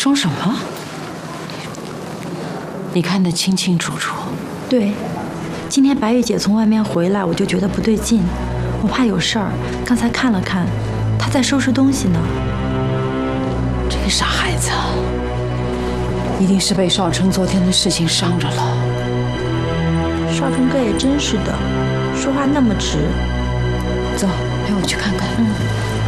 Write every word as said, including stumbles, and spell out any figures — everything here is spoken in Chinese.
说什么？你看得清清楚楚。 对，今天白玉姐从外面回来，我就觉得不对劲，我怕有事儿。刚才看了看，她在收拾东西呢。 这个傻孩子，一定是被少成昨天的事情伤着了。 少成哥也真是的，说话那么直。 走，陪我去看看。嗯。